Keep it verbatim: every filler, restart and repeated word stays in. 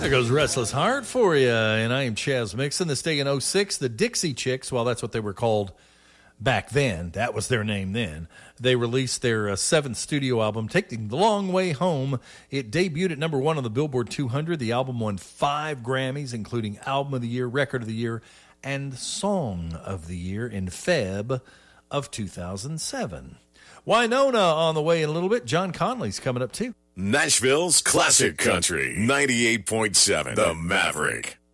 There goes Restless Heart for you, and I am Chaz Mixon. This day in oh six, the Dixie Chicks, well, that's what they were called back then. That was their name then. They released their uh, seventh studio album, Taking the Long Way Home. It debuted at number one on the Billboard two hundred. The album won five Grammys, including Album of the Year, Record of the Year, and Song of the Year in February of two thousand seven. Winona on the way in a little bit. John Conley's coming up, too. Nashville's Classic Country, ninety-eight point seven, The Maverick.